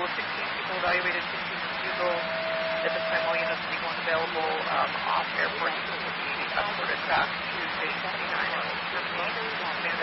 16 people evaluated, 16 refusals. At this time, all units being unavailable. Off airport units will be escorted back to Base 29 and will terminate.